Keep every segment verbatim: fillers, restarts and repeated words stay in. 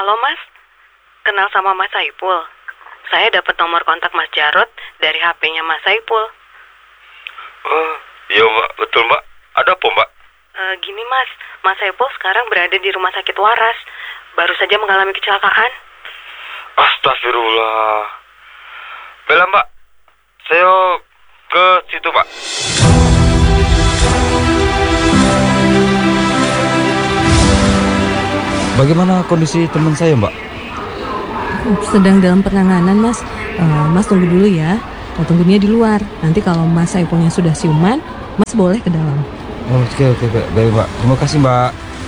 Halo Mas, kenal sama Mas Saipul. Saya dapat nomor kontak Mas Jarot dari H P-nya Mas Saipul. Oh, iya Mbak, betul Mbak. Ada apa Mbak? E, gini Mas, Mas Saipul sekarang berada di rumah sakit waras. Baru saja mengalami kecelakaan. Astagfirullah. Bella Mbak, saya ke situ Mbak. Bagaimana kondisi teman saya, Mbak? Sedang dalam penanganan, Mas. Uh, mas tunggu dulu ya. Oh, tunggu dia di luar. Nanti kalau Mas Saipulnya sudah siuman, Mas boleh ke dalam. Oh, oke, oke, baik, Mbak. Terima kasih, Mbak.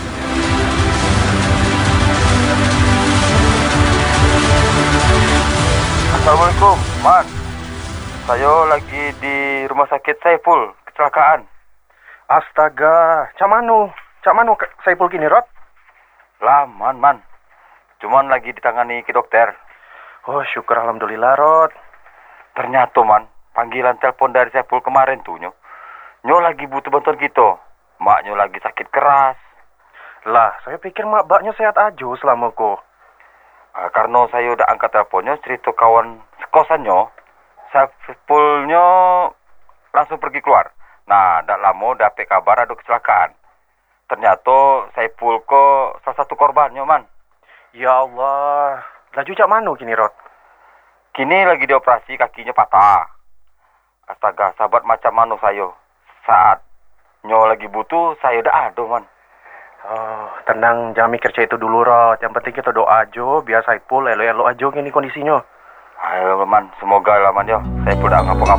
Assalamualaikum, Man. Saya lagi di rumah sakit Saipul, kecelakaan. Astaga, cak manu? Cak manu Saipul kini, Rod? Laman, Man. Cuman lagi ditangani ke dokter. Oh, syukur alhamdulillah, Rod. Ternyata, Man, panggilan telepon dari Saipul kemarin tuh, Nyo. Nyo lagi butuh bantuan kita. Maknya lagi sakit keras. Lah, saya pikir mak baknya sehat aja selama kok. Nah, karena saya udah angkat teleponnya, cerita kawan sekosannya, Saipulnya langsung pergi keluar. Nah, tak lama dapet kabar ada kecelakaan. Ternyata Saipul kok salah satu korbannya, Man. Ya Allah. Laju cak manu kini, Rod? Kini lagi dioperasi, kakinya patah. Astaga, sahabat macam manu saya. Saat Nyo lagi butuh, saya udah ada, Man. Oh, tenang, jangan mikir cak itu dulu, Rod. Yang penting kita doa aja, biar Saipul elo-elo aja gini kondisinya. Ayo, Man, semoga lah, Man, yo. Saipul udah ngapa-ngapa.